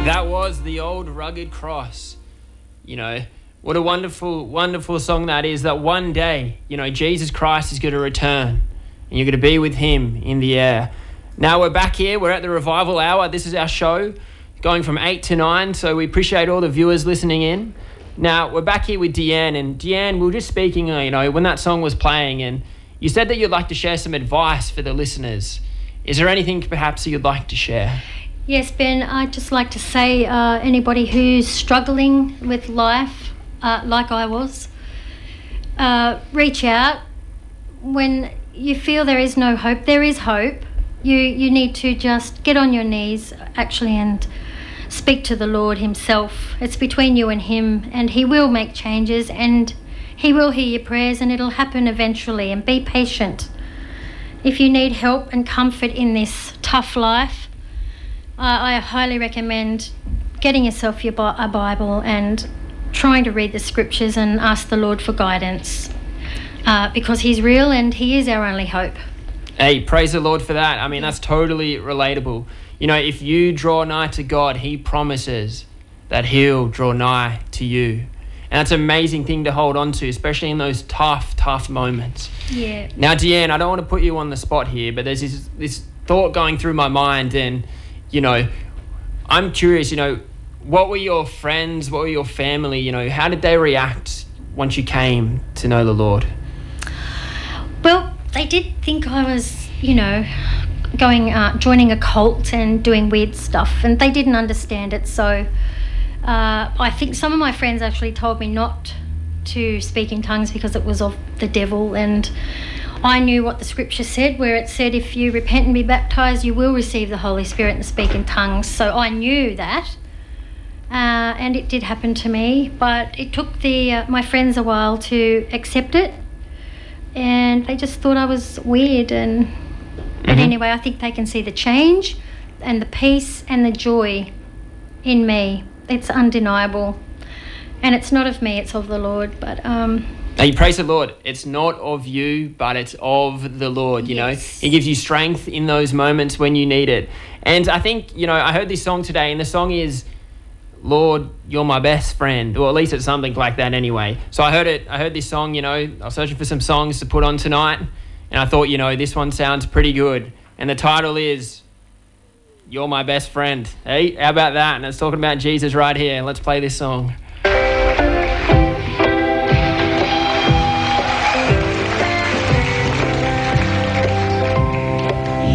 That was The Old Rugged Cross. You know, what a wonderful, wonderful song that is, that one day, you know, Jesus Christ is going to return and you're going to be with him in the air. Now we're back here. We're at the Revival Hour. This is our show going from 8 to 9, so we appreciate all the viewers listening in. Now, we're back here with Deanne, and Deanne, we were just speaking, you know, when that song was playing, and you said that you'd like to share some advice for the listeners. Is there anything perhaps that you'd like to share? Yes, Ben, I'd just like to say anybody who's struggling with life, like I was, reach out. When you feel there is no hope, there is hope. You need to just get on your knees, actually, and speak to the Lord himself. It's between you and him, and he will make changes, and he will hear your prayers, and it'll happen eventually. And be patient. If you need help and comfort in this tough life, I highly recommend getting yourself a Bible and trying to read the scriptures and ask the Lord for guidance, because he's real and he is our only hope. Hey, praise the Lord for that. I mean, that's totally relatable. You know, if you draw nigh to God, he promises that he'll draw nigh to you. And that's an amazing thing to hold on to, especially in those tough moments. Yeah. Now, Deanne, I don't want to put you on the spot here, but there's this thought going through my mind, and, you know, I'm curious, you know, what were your friends, what were your family, you know, how did they react once you came to know the Lord? Well, they did think I was, you know, joining a cult and doing weird stuff, and they didn't understand it. So I think some of my friends actually told me not to speak in tongues because it was of the devil, and I knew what the scripture said, where it said if you repent and be baptised, you will receive the Holy Spirit and speak in tongues. So I knew that, and it did happen to me, but it took my friends a while to accept it, and they just thought I was weird. But anyway, I think they can see the change and the peace and the joy in me. It's undeniable. And it's not of me, it's of the Lord. But Hey, praise the Lord. It's not of you, but it's of the Lord, you know. He gives you strength in those moments when you need it. And I think, you know, I heard this song today, and the song is, Lord, you're my best friend. Or at least it's something like that anyway. So I heard this song, you know, I was searching for some songs to put on tonight, and I thought, you know, this one sounds pretty good. And the title is, You're My Best Friend. Hey, how about that? And it's talking about Jesus right here. Let's play this song.